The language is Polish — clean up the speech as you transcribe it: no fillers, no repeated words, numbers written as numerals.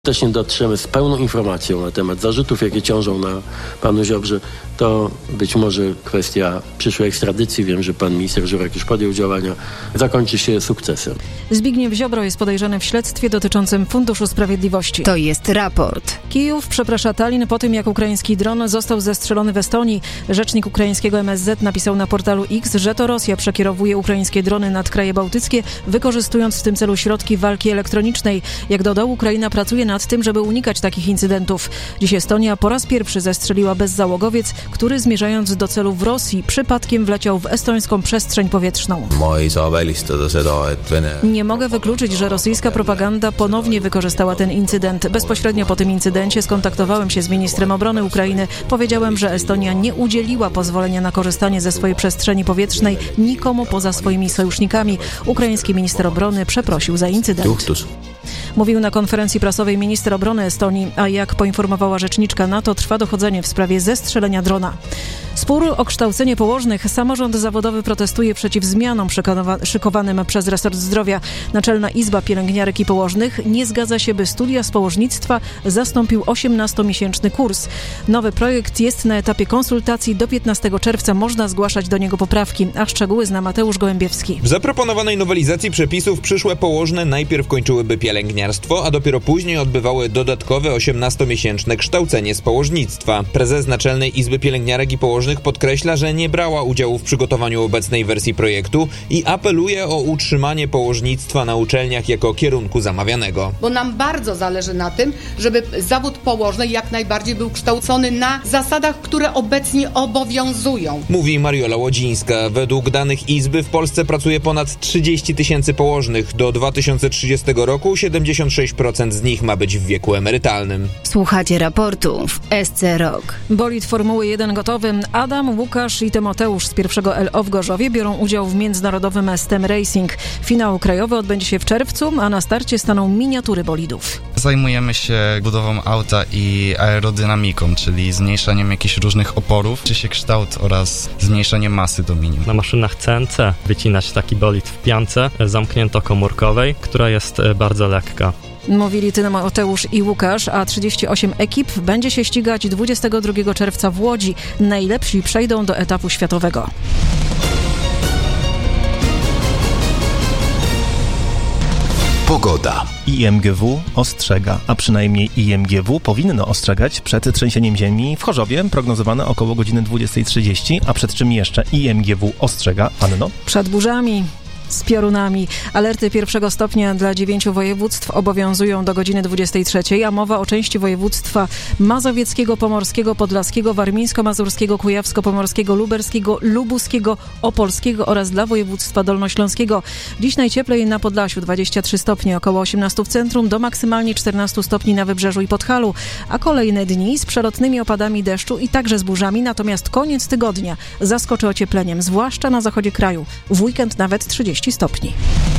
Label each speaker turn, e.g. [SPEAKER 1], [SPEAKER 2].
[SPEAKER 1] Też nie dotrzemy z pełną informacją na temat zarzutów, jakie ciążą na panu Ziobrze. To być może kwestia przyszłej ekstradycji. Wiem, że pan minister Żurek już podjął działania. Zakończy się sukcesem.
[SPEAKER 2] Zbigniew Ziobro jest podejrzany w śledztwie dotyczącym Funduszu Sprawiedliwości.
[SPEAKER 3] To jest raport.
[SPEAKER 2] Kijów przeprasza Tallin po tym, jak ukraiński dron został zestrzelony w Estonii. Rzecznik ukraińskiego MSZ napisał na portalu X, że to Rosja przekierowuje ukraińskie drony nad kraje bałtyckie, wykorzystując w tym celu środki walki elektronicznej. Jak dodał, Ukraina pracuje nad tym, żeby unikać takich incydentów. Dziś Estonia po raz pierwszy zestrzeliła bezzałogowiec, który zmierzając do celu w Rosji przypadkiem wleciał w estońską przestrzeń powietrzną. Nie mogę wykluczyć, że rosyjska propaganda ponownie wykorzystała ten incydent. Bezpośrednio po tym incydencie skontaktowałem się z ministrem obrony Ukrainy. Powiedziałem, że Estonia nie udzieliła pozwolenia na korzystanie ze swojej przestrzeni powietrznej nikomu poza swoimi sojusznikami. Ukraiński minister obrony przeprosił za incydent. Mówił na konferencji prasowej minister obrony Estonii, a jak poinformowała rzeczniczka NATO, trwa dochodzenie w sprawie zestrzelenia drona. Spór o kształcenie położnych. Samorząd zawodowy protestuje przeciw zmianom szykowanym przez resort zdrowia. Naczelna Izba Pielęgniarek i Położnych nie zgadza się, by studia z położnictwa zastąpił 18-miesięczny kurs. Nowy projekt jest na etapie konsultacji. Do 15 czerwca można zgłaszać do niego poprawki, a szczegóły zna Mateusz Gołębiewski.
[SPEAKER 4] W zaproponowanej nowelizacji przepisów przyszłe położne najpierw kończyłyby pielęgniarstwo, a dopiero później odbywały dodatkowe 18-miesięczne kształcenie z położnictwa. Prezes Naczelnej Izby Pielęgniarek i Położnych podkreśla, że nie brała udziału w przygotowaniu obecnej wersji projektu i apeluje o utrzymanie położnictwa na uczelniach jako kierunku zamawianego.
[SPEAKER 5] Bo nam bardzo zależy na tym, żeby zawód położny jak najbardziej był kształcony na zasadach, które obecnie obowiązują.
[SPEAKER 4] Mówi Mariola Łodzińska. Według danych Izby w Polsce pracuje ponad 30 000 położnych. Do 2030 roku 76% z nich ma być w wieku emerytalnym.
[SPEAKER 3] Słuchacie raportu w SC Rock.
[SPEAKER 2] Bolid Formuły 1 gotowy. Adam, Łukasz i Tymoteusz z pierwszego LO w Gorzowie biorą udział w międzynarodowym STEM Racing. Finał krajowy odbędzie się w czerwcu, a na starcie staną miniatury bolidów.
[SPEAKER 6] Zajmujemy się budową auta i aerodynamiką, czyli zmniejszaniem jakichś różnych oporów, czy się kształt oraz zmniejszaniem masy do minimum.
[SPEAKER 7] Na maszynach CNC wycinać taki bolid w piance zamkniętokomórkowej, która jest bardzo lekka.
[SPEAKER 2] Mówili Tymoteusz i Łukasz, a 38 ekip będzie się ścigać 22 czerwca w Łodzi. Najlepsi przejdą do etapu światowego.
[SPEAKER 8] Pogoda. IMGW ostrzega, a przynajmniej IMGW powinno ostrzegać przed trzęsieniem ziemi w Chorzowie, prognozowane około godziny 20:30, a przed czym jeszcze IMGW ostrzega, Anno?
[SPEAKER 2] Przed burzami. Z piorunami. Alerty 1 stopnia dla 9 województw obowiązują do godziny 23, a mowa o części województwa mazowieckiego, pomorskiego, podlaskiego, warmińsko-mazurskiego, kujawsko-pomorskiego, lubelskiego, lubuskiego, opolskiego oraz dla województwa dolnośląskiego. Dziś najcieplej na Podlasiu 23 stopnie, około 18 w centrum, do maksymalnie 14 stopni na Wybrzeżu i Podhalu, a kolejne dni z przelotnymi opadami deszczu i także z burzami, natomiast koniec tygodnia zaskoczy ociepleniem, zwłaszcza na zachodzie kraju. W weekend nawet 30 stopni.